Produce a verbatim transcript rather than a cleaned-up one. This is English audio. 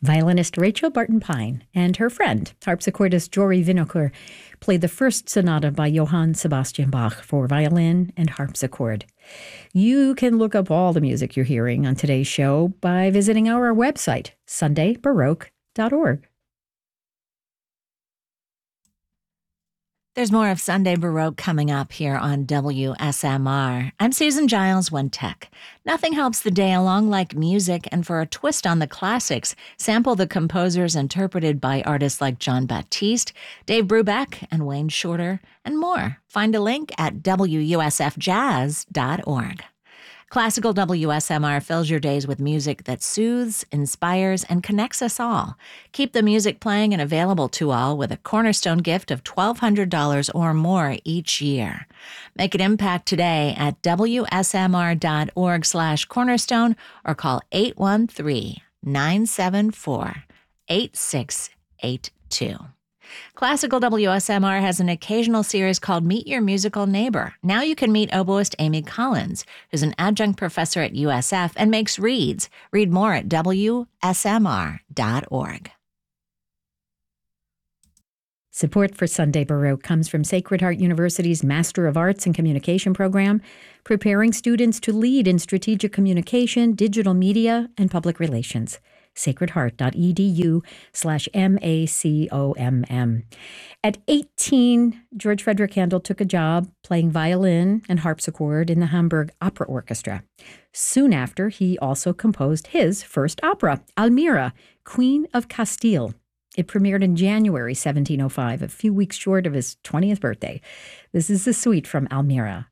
Violinist Rachel Barton-Pine and her friend, harpsichordist Jory Winokur, played the first sonata by Johann Sebastian Bach for violin and harpsichord. You can look up all the music you're hearing on today's show by visiting our website, sunday baroque dot org. There's more of Sunday Baroque coming up here on W S M R. I'm Susan Giles, One Tech. Nothing helps the day along like music, and for a twist on the classics, sample the composers interpreted by artists like Jon Batiste, Dave Brubeck, and Wayne Shorter, and more. Find a link at w u s f jazz dot org. Classical W S M R fills your days with music that soothes, inspires, and connects us all. Keep the music playing and available to all with a cornerstone gift of twelve hundred dollars or more each year. Make an impact today at w s m r dot org slash cornerstone or call eight one three, nine seven four, eight six eight two. Classical W S M R has an occasional series called Meet Your Musical Neighbor. Now you can meet oboist Amy Collins, who's an adjunct professor at U S F and makes reads. Read more at w s m r dot org. Support for Sunday Baroque comes from Sacred Heart University's Master of Arts in Communication program, preparing students to lead in strategic communication, digital media, and public relations. sacredheart.edu slash M-A-C-O-M-M. At eighteen, George Frederick Handel took a job playing violin and harpsichord in the Hamburg Opera Orchestra. Soon after, he also composed his first opera, Almira, Queen of Castile. It premiered in January seventeen oh five, a few weeks short of his twentieth birthday. This is the suite from Almira.